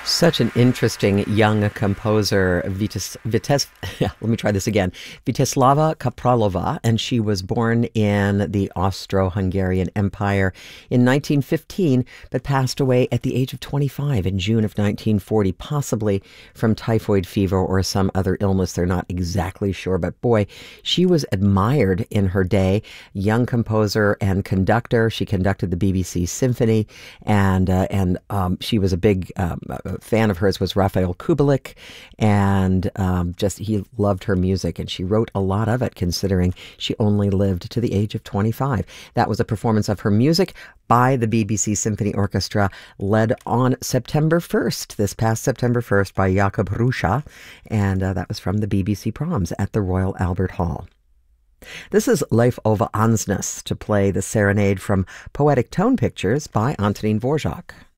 Such an interesting young composer, let me try this again, Viteslava Kapralova, and she was born in the Austro-Hungarian Empire in 1915, but passed away at the age of 25 in June of 1940, possibly from typhoid fever or some other illness. They're not exactly sure, but boy, she was admired in her day. Young composer and conductor. She conducted the BBC Symphony, and she was a big fan of hers was Rafael Kubelik, and just he loved her music, and she wrote a lot of it, considering she only lived to the age of 25. That was a performance of her music by the BBC Symphony Orchestra, led on September 1st, this past September 1st, by Jakub Hrusa, and that was from the BBC Proms at the Royal Albert Hall. This is Leif Ove Ansnes to play the serenade from Poetic Tone Pictures by Antonín Dvořák.